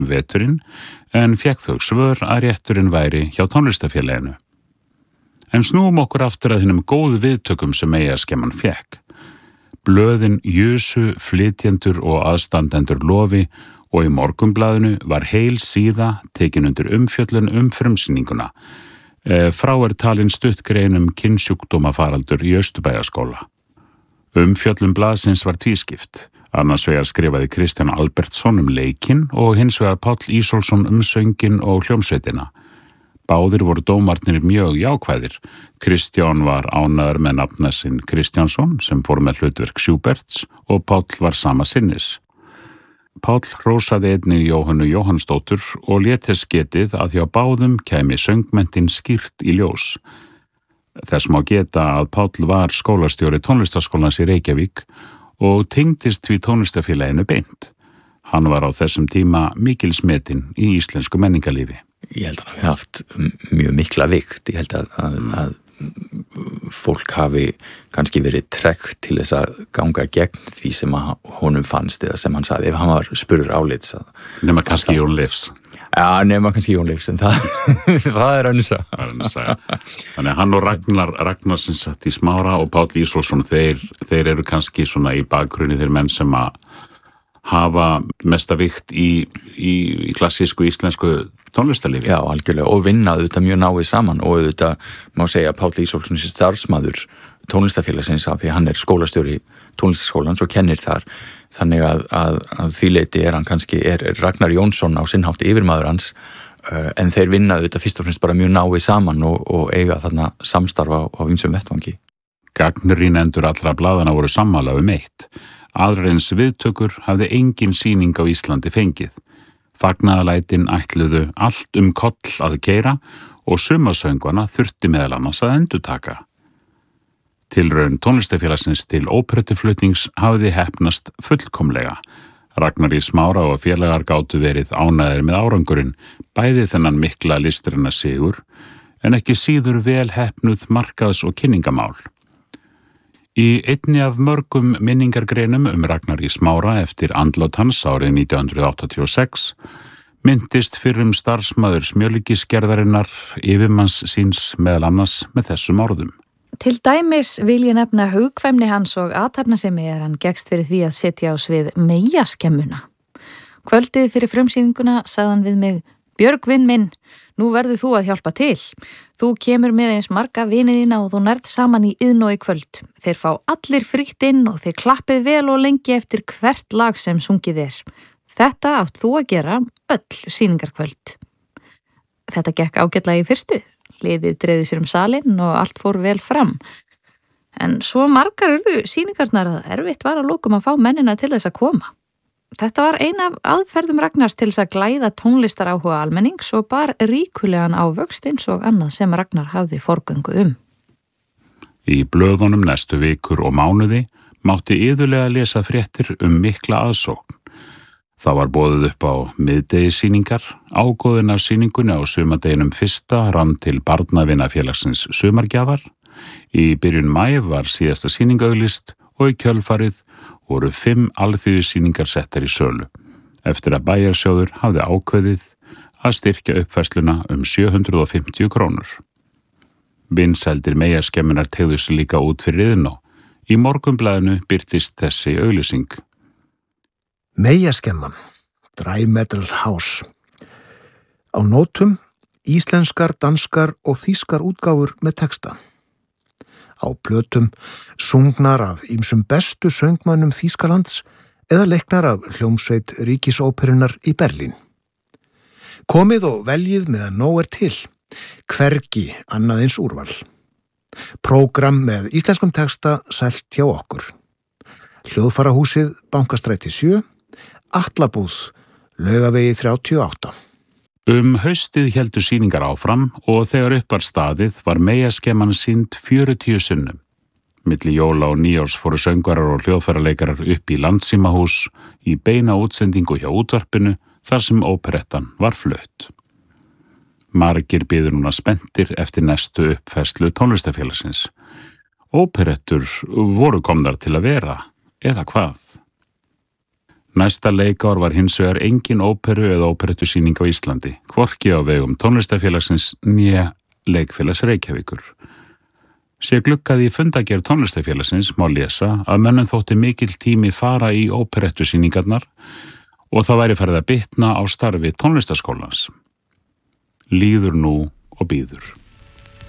veturinn en fékk þau svör að rétturinn væri hjá tónlistafélaginu. En snúum okkur aftur að hinum góðu viðtökum sem Meyjaskemman fékk. Blöðin Jösu, flytjendur og aðstandendur lofi og í Morgunblaðinu var heil síða tekin undir umfjöllun frumsýninguna. Frá talin stuttgrein kynnsjúkdómafaraldur í Austurbæjarskóla. Umfjöllun blaðsins var tvískipt. Annars vegar skrifaði Kristján Albertsson leikinn og hins vegar Páll Ísólfsson sönginn og hljómsveitina. Báðir voru dómarnir mjög jákvæðir. Kristján var ánægður með nafna sinn Kristjánsson sem fór með hlutverk Schuberts og Páll var sama sinnis. Páll hrósaði einnig Jóhönnu Jóhannsdóttur og lét þess getið að hjá báðum kæmi söngmenntinn skýrt í ljós. Þess má geta að Páll var skólastjóri tónlistarskólans í Reykjavík og tengdist því tónlistafélaginu beint. Hann var á þessum tíma mikils metinn í íslensku menningarlífi. Ég held að hann hafi haft mjög mikla vikt. Ég held að fólk hafi kannski verið tregt til þess að ganga gegn því sem honum fannst eða sem hann sagði ef hann var spurður álits. Nema kannski Jón Leifs. Já, nema kannski Jón Leifs, en það er önnsa. Þannig að hann og Ragnar sem satt í Smára og Páll Ísólfsson, þeir eru kannski svona í bakgrunni þeir menn sem að hafa mesta vikt í klassísku íslensku tónlistarlífi. Já, algjörlega, og vinna auðvitað mjög náið saman og auðvitað má segja að Páll Ísólfsson sé starfsmaður tónlistarfélagsins af því að hann er skólastjóri tónlistarskólans og kennir þar. Þannig að því leyti hann kannski Ragnar Jónsson á sinn hátt yfirmaður hans, en þeir vinna auðvitað fyrst og fremst bara mjög náið saman og eiga þarna samstarfa á ýmsum vettvangi. Gagnrýnendur allra blaðana voru sammála eitt. Aðrar eins viðtökur hafði engin sýning á Íslandi fengið. Fagnaðalætin ætluðu allt koll að keyra og sumasöngvana þurfti meðal annars að endurtaka. Tilraun tónlistafélagsins til óperutuflutnings hafði heppnast fullkomlega. Ragnar í Smára og félagar gátu verið ánægðir með árangurinn, bæði þennan mikla listræna sigur, en ekki síður vel heppnuð markaðs- og kynningamál. Í einni af mörgum minningargreinum Ragnar í Smára eftir andlát hans árið 1986 myndist fyrrum starfsmaður smjörlíkisgerðarinnar yfirmanns síns meðal annars með þessum orðum. Til dæmis vil ég nefna hugkvæmni hans og athafnasemi hann gekkst fyrir því að setja á svið Meyjaskemmuna. Kvöldið fyrir frumsýninguna sagði hann við mig: Björgvin minn, nú verður þú að hjálpa til. Þú kemur með eins marga viniðina og þú nærð saman í Iðnó í kvöld. Þeir fá allir frítt inn og þeir klappið vel og lengi eftir hvert lag sem sungið er. Þetta átt þú að gera öll sýningarkvöld. Þetta gekk ágætlega í fyrstu. Liðið dreifði sér salinn og allt fór vel fram. En svo margar urðu sýningarnar að erfitt var að lokum að fá mennina til þess að koma. Þetta var ein af aðferðum Ragnars til þess að glæða tónlistaráhuga almennings og bar ríkulegan ávöxt eins og annað sem Ragnar hafði forgöngu Í blöðunum næstu vikur og mánuði mátti iðulega lesa fréttir mikla aðsókn. Það var boðið upp á miðdegissýningar, ágóðin af sýningunni á sumardeginum 1. rann til Barnavinafélagsins sumargjafar. Í byrjun maí var síðasta sýning auglýst og í kjölfarið voru 5 alþýðusýningar settar í sölu, eftir að bæjarsjóður hafði ákveðið að styrkja uppfærsluna 750 krónur. Vinsældir Meyjaskemmunnar teygðu sig líka út fyrir Iðnó. Í Morgunblaðinu birtist þessi auglýsing. Meyjaskemman, Dry Metal House. Á nótum, íslenskar, danskar og þýskar útgáfur með texta. Á plötum, sungnar af ýmsum bestu söngmönnum Þýskalands eða leiknar af hljómsveit Ríkisóperunnar í Berlín. Komið og veljið meðan nóg til, hvergi annað eins úrval. Prógram með íslenskum texta selt hjá okkur. Hljóðfarahúsið, Bankastræti 7, Atlabúð, Laugavegi 38. Haustið héldu sýningar áfram og þegar upp var staðið var Meyjaskemman sýnd 40 sinnum. Milli jóla og nýjárs fóru söngvarar og hljóðfæraleikarar upp í Landsímahús í beina útsendingu hjá útvarpinu þar sem óperettan var flutt. Margir biðu núna spenntir eftir næstu uppfærslu tónlistafélagsins. Óperettur voru komnar til að vera, eða hvað? Næsta leikár var hins vegar engin óperu eða óperettusýning á Íslandi, hvorki á vegum tónlistafélagsins né leikfélags Reykjavíkur. Sé gluggaði í fundagerð tónlistafélagsins má lesa að mönnum þótti mikill tími fara í óperettusýningarnar og það væri farið að bitna á starfi tónlistaskólans. Líður nú og bíður.